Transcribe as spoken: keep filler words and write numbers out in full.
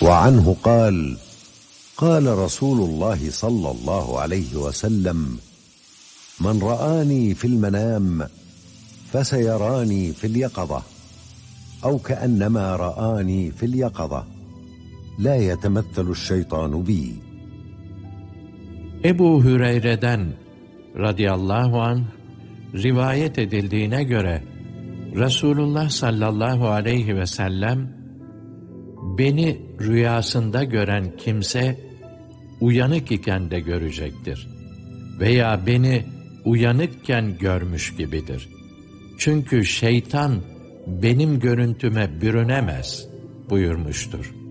وعنه قال: قال رسول الله صلى الله عليه وسلم: من رآني في المنام فسيراني في اليقظة أو كأنما رآني في اليقظة لا يتمثل الشيطان بي. Ebu Hüreyre'den radıyallahu anh rivayet edildiğine göre Resulullah sallallahu aleyhi ve sellem, beni rüyasında gören kimse uyanık iken de görecektir veya beni uyanıkken görmüş gibidir. Çünkü şeytan benim görüntüme bürünemez buyurmuştur.